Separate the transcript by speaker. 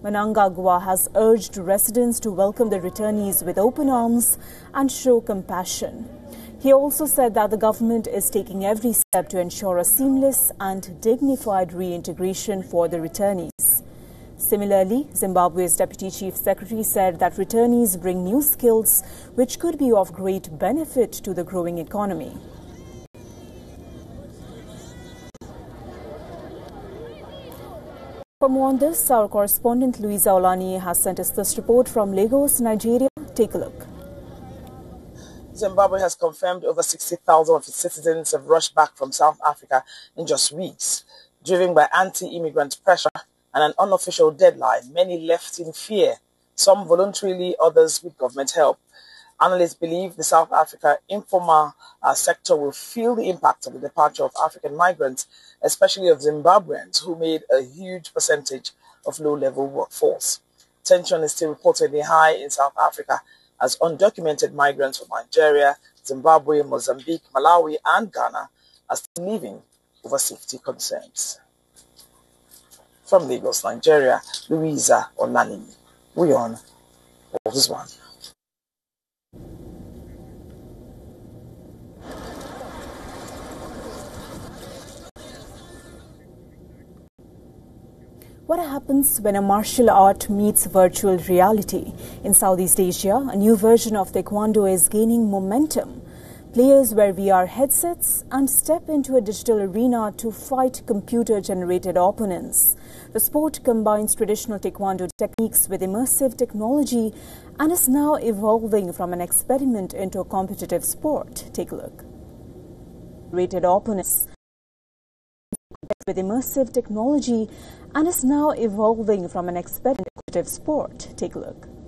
Speaker 1: Mnangagwa has urged residents to welcome the returnees with open arms and show compassion. He also said that the government is taking every step to ensure a seamless and dignified reintegration for the returnees. Similarly, Zimbabwe's Deputy Chief Secretary said that returnees bring new skills which could be of great benefit to the growing economy. For more on this, our correspondent Louisa Olani has sent us this report from Lagos, Nigeria. Take a look.
Speaker 2: Zimbabwe has confirmed over 60,000 of its citizens have rushed back from South Africa in just weeks. Driven by anti-immigrant pressure and an unofficial deadline, many left in fear, some voluntarily, others with government help. Analysts believe the South Africa informal sector will feel the impact of the departure of African migrants, especially of Zimbabweans, who made a huge percentage of low-level workforce. Tension is still reportedly high in South Africa as undocumented migrants from Nigeria, Zimbabwe, Mozambique, Malawi, and Ghana are still leaving over safety concerns. From Lagos, Nigeria, Louisa Olani. We on all this one.
Speaker 1: What happens when a martial art meets virtual reality? In Southeast Asia, a new version of Taekwondo is gaining momentum. Players wear VR headsets and step into a digital arena to fight computer-generated opponents. The sport combines traditional Taekwondo techniques with immersive technology and is now evolving from an experiment into a competitive sport. Take a look. Rated opponents with immersive technology and is now evolving from an competitive sport. Take a look.